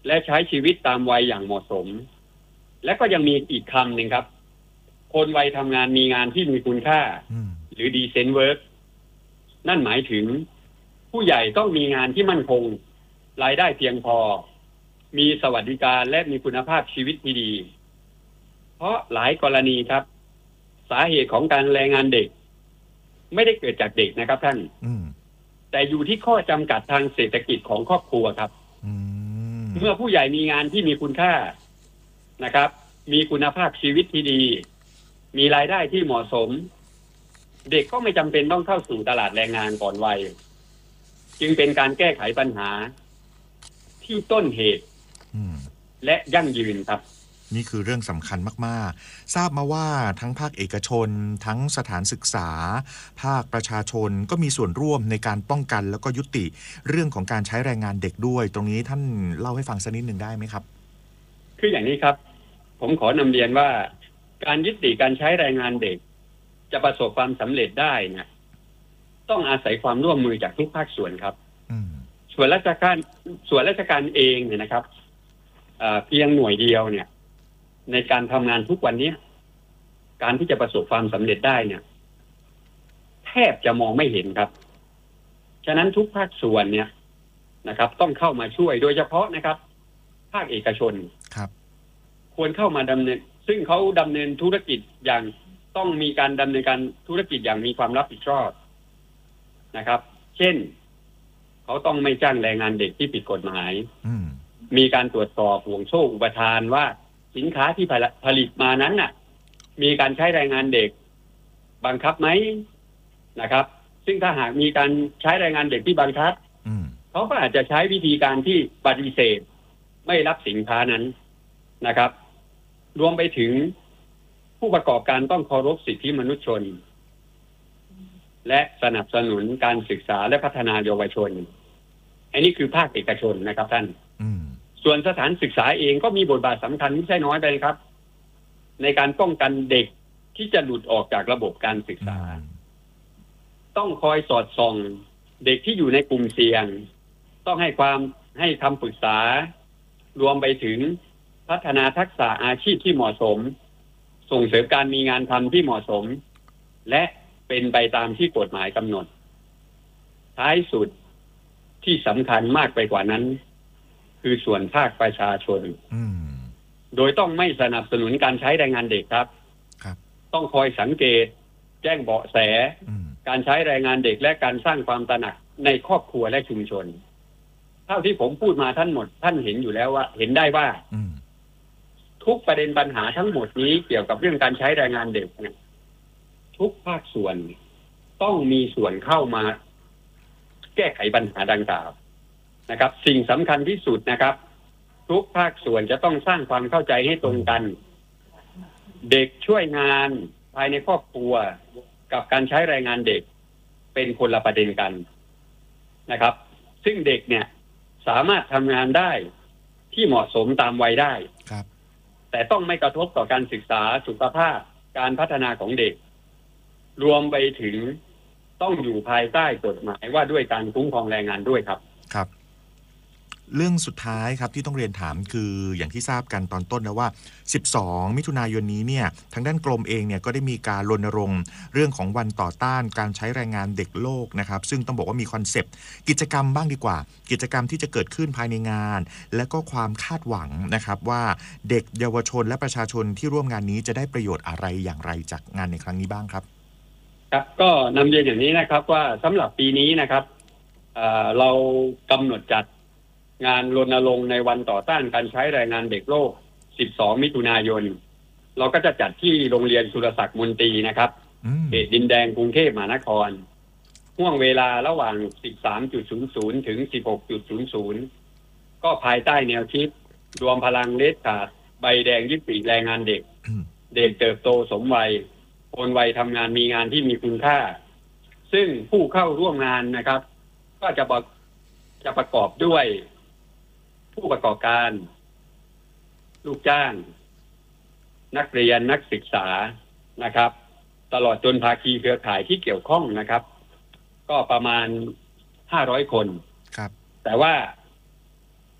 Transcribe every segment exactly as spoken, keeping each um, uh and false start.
และใช้ชีวิตตามวัยอย่างเหมาะสมและก็ยังมีอีกคำหนึ่งครับคนวัยทำงานมีงานที่มีคุณค่าหรือ decent work นั่นหมายถึงผู้ใหญ่ต้องมีงานที่มั่นคงรายได้เพียงพอมีสวัสดิการและมีคุณภาพชีวิตที่ดีเพราะหลายกรณีครับสาเหตุของการแรงงานเด็กไม่ได้เกิดจากเด็กนะครับท่านแต่อยู่ที่ข้อจำกัดทางเศรษฐกิจของครอบครัวครับเมื่อผู้ใหญ่มีงานที่มีคุณค่านะครับมีคุณภาพชีวิตที่ดีมีรายได้ที่เหมาะสมเด็กก็ไม่จำเป็นต้องเข้าสู่ตลาดแรงงานก่อนวัยจึงเป็นการแก้ไขปัญหาที่ต้นเหตุและยั่งยืนครับนี่คือเรื่องสำคัญมากๆทราบมาว่าทั้งภาคเอกชนทั้งสถานศึกษาภาคประชาชนก็มีส่วนร่วมในการป้องกันแล้วก็ยุติเรื่องของการใช้แรงงานเด็กด้วยตรงนี้ท่านเล่าให้ฟังสักนิดหนึ่งได้ไหมครับคืออย่างนี้ครับผมขอนำเรียนว่าการยุติการใช้แรงงานเด็กจะประสบความสำเร็จได้นะต้องอาศัยความร่วมมือจากทุกภาคส่วนครับส่วนราชการส่วนราชการเองเนี่ยนะครับเพียงหน่วยเดียวเนี่ยในการทำงานทุกวันนี้การที่จะประสบความสำเร็จได้เนี่ยแทบจะมองไม่เห็นครับฉะนั้นทุกภาคส่วนเนี่ยนะครับต้องเข้ามาช่วยโดยเฉพาะนะครับภาคเอกชนครับควรเข้ามาดำเนินซึ่งเขาดำเนินธุรกิจอย่างต้องมีการดำเนินการธุรกิจอย่างมีความรับผิดชอบนะครับเช่นเขาต้องไม่จ้างแรงงานเด็กที่ผิดกฎหมายมีการตรวจสอบห่วงโซ่อุปทานว่าสินค้าที่ผลิตมานั้นน่ะมีการใช้แรงงานเด็กบังคับไหมนะครับซึ่งถ้าหากมีการใช้แรงงานเด็กที่บังคับเขาก็อาจจะใช้วิธีการที่ปฏิเสธไม่รับสินค้านั้นนะครับรวมไปถึงผู้ประกอบการต้องเคารพสิทธิมนุษยชนและสนับสนุนการศึกษาและพัฒนาเยาวชนอันนี้คือภาคเอกชนนะครับท่านส่วนสถานศึกษาเองก็มีบทบาทสำคัญไม่ใช่น้อยไปครับในการป้องกันเด็กที่จะหลุดออกจากระบบการศึกษาต้องคอยสอดส่องเด็กที่อยู่ในกลุ่มเสี่ยงต้องให้ความให้คำปรึกษารวมไปถึงพัฒนาทักษะอาชีพที่เหมาะสมส่งเสริมการมีงานทำที่เหมาะสมและเป็นไปตามที่กฎหมายกำหนดท้ายสุดที่สำคัญมากไปกว่านั้นคือส่วนภาคประชาชนโดยต้องไม่สนับสนุนการใช้แรงงานเด็กครับต้องคอยสังเกตแจ้งเบาะแสการใช้แรงงานเด็กและการสร้างความตระหนักในครอบครัวและชุมชนเท่าที่ผมพูดมาท่านหมดท่านเห็นอยู่แล้วว่าเห็นได้ว่าทุกประเด็นปัญหาทั้งหมดนี้เกี่ยวกับเรื่องการใช้แรงงานเด็กเนี่ยทุกภาคส่วนต้องมีส่วนเข้ามาแก้ไขปัญหาดังกล่าวนะครับสิ่งสำคัญที่สุดนะครับทุกภาคส่วนจะต้องสร้างความเข้าใจให้ตรงกันเด็กช่วยงานภายในครอบครัวกับการใช้แรงงานเด็กเป็นคนละประเด็นกันนะครับซึ่งเด็กเนี่ยสามารถทำงานได้ที่เหมาะสมตามวัยได้ครับแต่ต้องไม่กระทบต่อการศึกษาสุขภาพการพัฒนาของเด็กรวมไปถึงต้องอยู่ภายใต้กฎหมายว่าด้วยการคุ้มครองแรงงานด้วยครับครับเรื่องสุดท้ายครับที่ต้องเรียนถามคืออย่างที่ทราบกันตอนต้นแล้วว่าสิบสองมิถุนายนนี้เนี่ยทางด้านกรมเองเนี่ยก็ได้มีการรณรงค์เรื่องของวันต่อต้านการใช้แรงงานเด็กโลกนะครับซึ่งต้องบอกว่ามีคอนเซปต์กิจกรรมบ้างดีกว่ากิจกรรมที่จะเกิดขึ้นภายในงานและก็ความคาดหวังนะครับว่าเด็กเยาวชนและประชาชนที่ร่วมงานนี้จะได้ประโยชน์อะไรอย่างไรจากงานในครั้งนี้บ้างครับครับก็นำเรียนอย่างนี้นะครับว่าสำหรับปีนี้นะครับเอ่อเรากำหนดจัดงานรณรงค์ในวันต่อต้านการใช้แรงงานเด็กโลกสิบสองมิถุนายนเราก็จะจัดที่โรงเรียนสุรศักดิ์มนตรีนะครับเขตดินแดงกรุงเทพมหานครห่วงเวลาระหว่าง สิบสามนาฬิกา ถึง สิบหกนาฬิกา ก็ภายใต้แนวคิดรวมพลังเด็ดขาดใบแดงยึดปีกแรงงานเด็กเด็กเติบโตสมวัยคนวัยทำงานมีงานที่มีคุณค่าซึ่งผู้เข้าร่วมงานนะครับก็จะประจะประกอบด้วยผู้ประกอบการลูกจ้างนักเรียนนักศึกษานะครับตลอดจนภาคีเครือข่ายที่เกี่ยวข้องนะครับก็ประมาณห้าร้อยคนครับแต่ว่า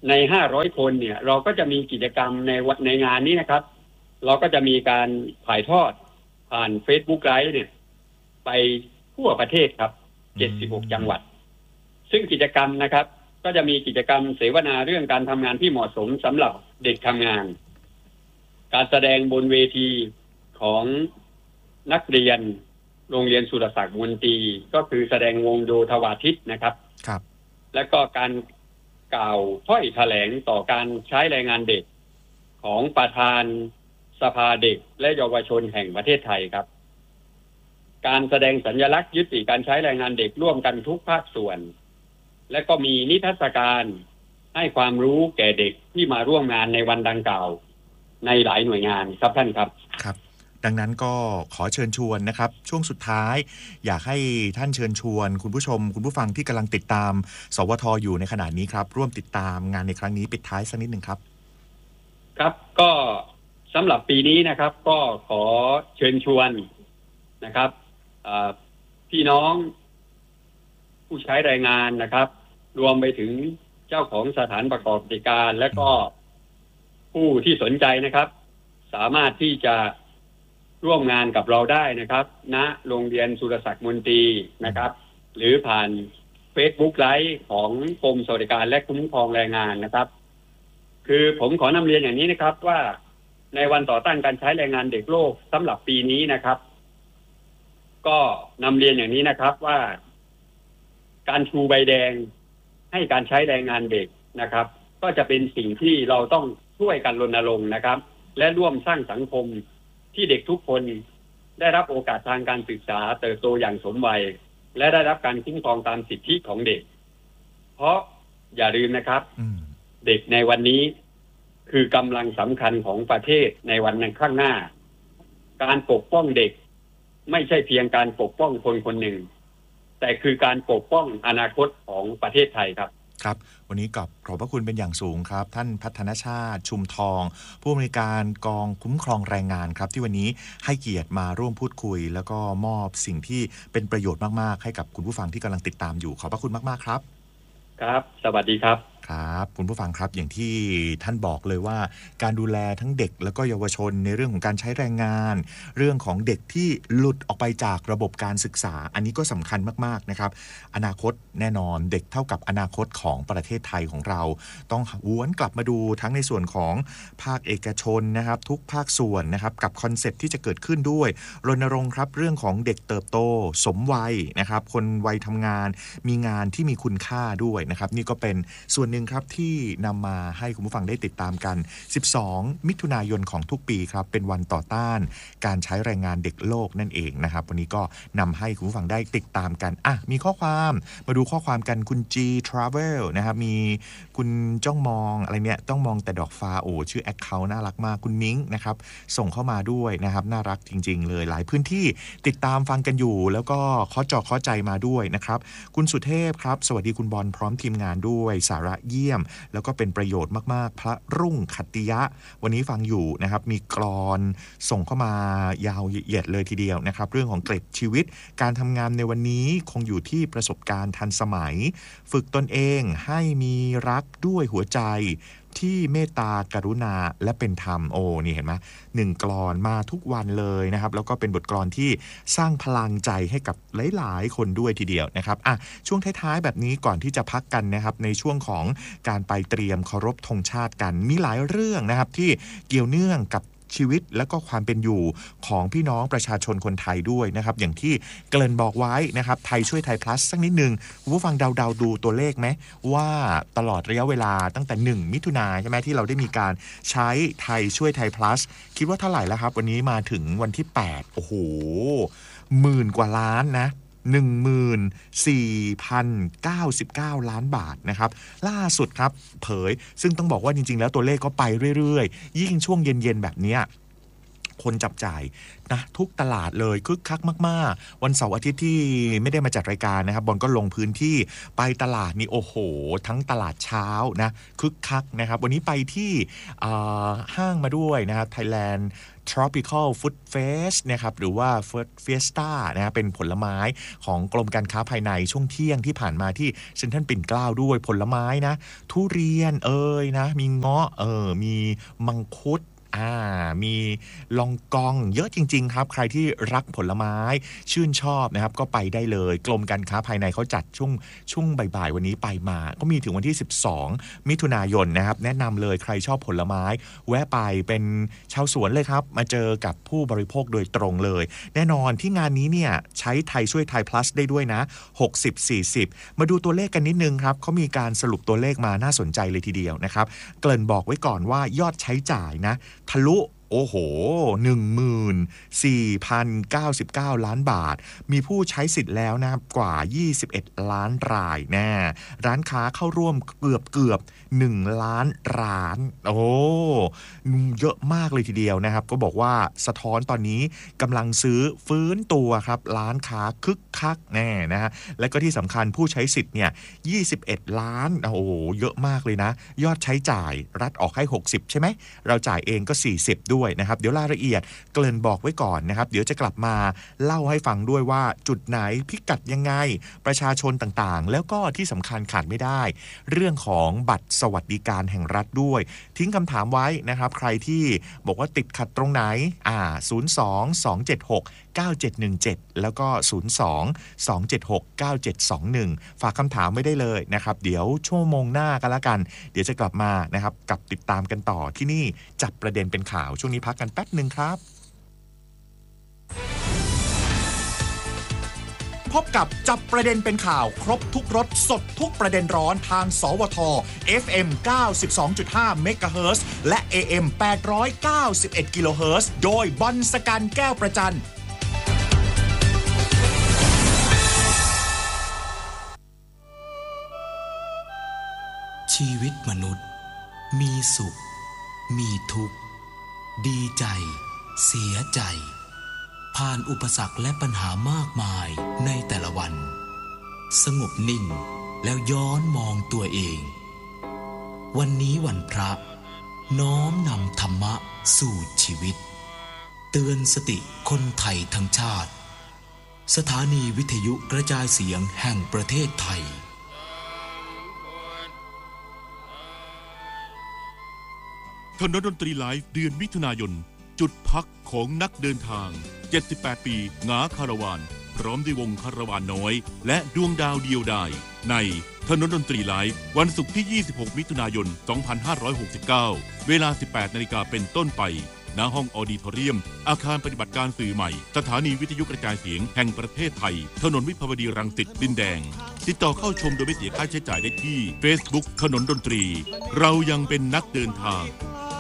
ในห้าร้อยคนเนี่ยเราก็จะมีกิจกรรมในในงานนี้นะครับเราก็จะมีการถ่ายทอดผ่าน Facebook Live เนี่ยไปทั่วประเทศครับเจ็ดสิบหกจังหวัดซึ่งกิจกรรมนะครับก็จะมีกิจกรรมเสวนาเรื่องการทำงานที่เหมาะสมสำหรับเด็กทำงานการแสดงบนเวทีของนักเรียนโรงเรียนสุรศักดิ์มนตรีก็คือแสดงวงโยธวาทิตนะครับครับและก็การกล่าวถ้อยแถลงต่อการใช้แรงงานเด็กของประธานสภาเด็กและเยาวชนแห่งประเทศไทยครับการแสดงสัญลักษณ์ยุติการใช้แรงงานเด็กร่วมกันทุกภาคส่วนและก็มีนิทรรศการให้ความรู้แก่เด็กที่มาร่วมงานในวันดังกล่าวในหลายหน่วยงานครับท่านครับครับดังนั้นก็ขอเชิญชวนนะครับช่วงสุดท้ายอยากให้ท่านเชิญชวนคุณผู้ชมคุณผู้ฟังที่กำลังติดตามสวทอยู่ในขณะนี้ครับร่วมติดตามงานในครั้งนี้ปิดท้ายสักนิดนึงครับครับก็สำหรับปีนี้นะครับก็ขอเชิญชวนนะครับพี่น้องผู้ใช้แรงงานนะครับรวมไปถึงเจ้าของสถานประกอบการและก็ผู้ที่สนใจนะครับสามารถที่จะร่วมงานกับเราได้นะครับณโรงเรียนสุรศักดิ์มนตรีนะครับหรือผ่าน Facebook Live ของกรมสวัสดิการและคุ้มครองแรงงานนะครับคือผมขอนำเรียนอย่างนี้นะครับว่าในวันต่อต้านการใช้แรงงานเด็กโลกสำหรับปีนี้นะครับก็นำเรียนอย่างนี้นะครับว่าการชูใบแดงให้การใช้แรงงานเด็กนะครับก็จะเป็นสิ่งที่เราต้องช่วยกันรณรงค์นะครับและร่วมสร้างสังคมที่เด็กทุกคนได้รับโอกาสทางการศึกษาเติบโตอย่างสมวัยและได้รับการคุ้มครองตามสิทธิของเด็กเพราะอย่าลืมนะครับเด็กในวันนี้คือกำลังสำคัญของประเทศในวันข้างหน้าการปกป้องเด็กไม่ใช่เพียงการปกป้องคนคนหนึ่งแต่คือการปกป้องอนาคตของประเทศไทยครับครับวันนี้กับขอบพระคุณเป็นอย่างสูงครับท่านพัฒนชาติชุมทองผู้อำนวยการกองคุ้มครองแรงงานครับที่วันนี้ให้เกียรติมาร่วมพูดคุยแล้วก็มอบสิ่งที่เป็นประโยชน์มากๆให้กับคุณผู้ฟังที่กำลังติดตามอยู่ขอบพระคุณมากๆครับครับสวัสดีครับครับคุณผู้ฟังครับอย่างที่ท่านบอกเลยว่าการดูแลทั้งเด็กแล้วก็เยาวชนในเรื่องของการใช้แรงงานเรื่องของเด็กที่หลุดออกไปจากระบบการศึกษาอันนี้ก็สำคัญมากๆนะครับอนาคตแน่นอนเด็กเท่ากับอนาคตของประเทศไทยของเราต้องหวนกลับมาดูทั้งในส่วนของภาคเอกชนนะครับทุกภาคส่วนนะครับกับคอนเซ็ปต์ที่จะเกิดขึ้นด้วยรณรงค์ครับเรื่องของเด็กเติบโตสมวัยนะครับคนวัยทำงานมีงานที่มีคุณค่าด้วยนะครับนี่ก็เป็นส่วนหนึ่งครับที่นำมาให้คุณผู้ฟังได้ติดตามกันสิบสองมิถุนายนของทุกปีครับเป็นวันต่อต้านการใช้แรงงานเด็กโลกนั่นเองนะครับวันนี้ก็นำให้คุณผู้ฟังได้ติดตามกันอ่ะมีข้อความมาดูข้อความกันคุณ G Travel นะครับมีคุณจ้องมองอะไรเนี่ยต้องมองแต่ดอกฟ้าโอ้ชื่อ Account น่ารักมากคุณมิ้งนะครับส่งเข้ามาด้วยนะครับน่ารักจริงๆเลยหลายพื้นที่ติดตามฟังกันอยู่แล้วก็ข้อจอข้อใจมาด้วยนะครับคุณสุเทพครับสวัสดีคุณบอลพร้อมทีมงานด้วยสาระเยี่ยมแล้วก็เป็นประโยชน์มากๆพระรุ่งขัตติยะวันนี้ฟังอยู่นะครับมีกลอนส่งเข้ามายาวเหยียดเลยทีเดียวนะครับเรื่องของเกร็ดชีวิตการทำงานในวันนี้คงอยู่ที่ประสบการณ์ทันสมัยฝึกตนเองให้มีรักด้วยหัวใจที่เมตตากรุณาและเป็นธรรมโอ้นี่เห็นไหมหนึ่งกลอนมาทุกวันเลยนะครับแล้วก็เป็นบทกลอนที่สร้างพลังใจให้กับหลายๆคนด้วยทีเดียวนะครับอ่ะช่วงท้ายๆแบบนี้ก่อนที่จะพักกันนะครับในช่วงของการไปเตรียมเคารพธงชาติกันมีหลายเรื่องนะครับที่เกี่ยวเนื่องกับชีวิตและก็ความเป็นอยู่ของพี่น้องประชาชนคนไทยด้วยนะครับอย่างที่เกริ่นบอกไว้นะครับไทยช่วยไทย plus สักนิดนึงคุณผู้ฟังเดาๆดูตัวเลขไหมว่าตลอดระยะเวลาตั้งแต่หนึ่งมิถุนายนใช่ไหมที่เราได้มีการใช้ไทยช่วยไทย plus คิดว่าเท่าไหร่แล้วครับวันนี้มาถึงวันที่แปดโอ้โหหมื่นกว่าล้านนะหนึ่งหมื่นสี่พันเก้าสิบเก้า ล้านบาทนะครับล่าสุดครับเผยซึ่งต้องบอกว่าจริงๆแล้วตัวเลขก็ไปเรื่อยๆยิ่งช่วงเย็นๆแบบนี้คนจับจ่ายนะทุกตลาดเลยคึกคักมากๆวันเสาร์อาทิตย์ที่ไม่ได้มาจัดรายการนะครับบอลก็ลงพื้นที่ไปตลาดนี่โอ้โหทั้งตลาดเช้านะคึกคักนะครับวันนี้ไปที่ห้างมาด้วยนะครับ Thailand Tropical Food Fest นะครับหรือว่า Food Fiesta นะเป็นผลไม้ของกรมการค้าภายในช่วงเที่ยงที่ผ่านมาที่เซ็นทรัลปิ่นเกล้าด้วยผลไม้นะทุเรียนเอ่ยนะมีเงาะเออมีมังคุดอ่ามีลองกองเยอะจริงๆครับใครที่รักผลไม้ชื่นชอบนะครับก็ไปได้เลยกรมการค้าภายในเขาจัดช่วงช่วงบ่ายๆวันนี้ไปมาก็มีถึงวันที่สิบสองมิถุนายนนะครับแนะนำเลยใครชอบผลไม้แวะไปเป็นชาวสวนเลยครับมาเจอกับผู้บริโภคโดยตรงเลยแน่นอนที่งานนี้เนี่ยใช้ไทยช่วยไทย plus ได้ด้วยนะหกสิบ สี่สิบมาดูตัวเลขกันนิดนึงครับเขามีการสรุปตัวเลขมาน่าสนใจเลยทีเดียวนะครับเกริ่นบอกไว้ก่อนว่ายอดใช้จ่ายนะทะลุโอ้โห หนึ่งหมื่นสี่พันเก้าสิบเก้า ล้านบาทมีผู้ใช้สิทธิ์แล้วนะครับกว่ายี่สิบเอ็ดล้านรายแน่ร้านค้าเข้าร่วมเกือบเกือบหนึ่งล้านร้านโอ้เยอะมากเลยทีเดียวนะครับก็บอกว่าสะท้อนตอนนี้กำลังซื้อฟื้นตัวครับร้านค้าคึกคักแน่นะฮะและก็ที่สำคัญผู้ใช้สิทธิ์เนี่ยยี่สิบเอ็ดล้านโอ้โหเยอะมากเลยนะยอดใช้จ่ายรัฐออกให้หกสิบใช่ไหมเราจ่ายเองก็สี่สิบด้วยนะครับเดี๋ยวรายละเอียดเกริ่นบอกไว้ก่อนนะครับเดี๋ยวจะกลับมาเล่าให้ฟังด้วยว่าจุดไหนพิกัดยังไงประชาชนต่างๆแล้วก็ที่สำคัญขาดไม่ได้เรื่องของบัตรสวัสดิการแห่งรัฐด้วยทิ้งคำถามไว้นะครับใครที่บอกว่าติดขัดตรงไหนอ่าศูนย์ สอง สอง เจ็ด หก เก้า เจ็ด หนึ่ง เจ็ดแล้วก็ศูนย์ สอง สอง เจ็ด หก เก้า เจ็ด สอง หนึ่งฝากคำถามไม่ได้เลยนะครับเดี๋ยวชั่วโมงหน้ากันละกันเดี๋ยวจะกลับมานะครับกับติดตามกันต่อที่นี่จับประเด็นเป็นข่าวช่วงนี้พักกันแป๊บนึงครับพบกับจับประเด็นเป็นข่าวครบทุกรสสดทุกประเด็นร้อนทางสวท เอฟ เอ็ม เก้าสิบสองจุดห้า เมกะเฮิรตซ์และ เอ เอ็ม แปดร้อยเก้าสิบเอ็ด กิโลเฮิรตซ์โดยบอลสกันแก้วประจันชีวิตมนุษย์มีสุขมีทุกข์ดีใจเสียใจผ่านอุปสรรคและปัญหามากมายในแต่ละวันสงบนิ่งแล้วย้อนมองตัวเองวันนี้วันพระน้อมนำธรรมะสู่ชีวิตเตือนสติคนไทยทั้งชาติสถานีวิทยุกระจายเสียงแห่งประเทศไทยถนนดนตรีไลฟ์เดือนมิถุนายนจุดพักของนักเดินทางเจ็ดสิบแปดปีหงาคาราวานพร้อมด้วยวงคาราวานน้อยและดวงดาวเดียวดายในถนนดนตรีไลฟ์วันศุกร์ที่ยี่สิบหกมิถุนายนสองพันห้าร้อยหกสิบเก้าเวลา สิบแปดนาฬิกาเป็นต้นไปณห้องออดิทอเรียมอาคารปฏิบัติการสื่อใหม่สถานีวิทยุกระจายเสียงแห่งประเทศไทยถนนวิภาวดีรังสิตดินแดงติดต่อเข้าชมโดยไม่เสียค่าใช้จ่ายได้ที่ Facebook ถนนดนตรีเรายังเป็นนักเดินทาง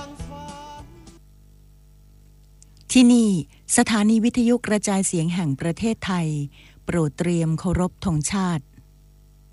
ที่นี่สถานีวิทยุกระจายเสียงแห่งประเทศไทยโปรดเตรียมเคารพธงชาติ